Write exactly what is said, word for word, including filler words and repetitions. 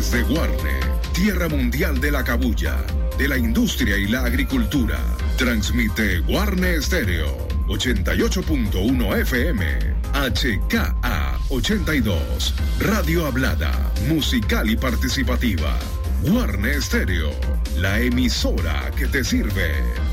Desde Guarne, tierra mundial de la cabuya, de la industria y la agricultura, transmite Guarne Estéreo, ochenta y ocho punto uno F M, H K A ochenta y dos, radio hablada, musical y participativa. Guarne Estéreo, la emisora que te sirve.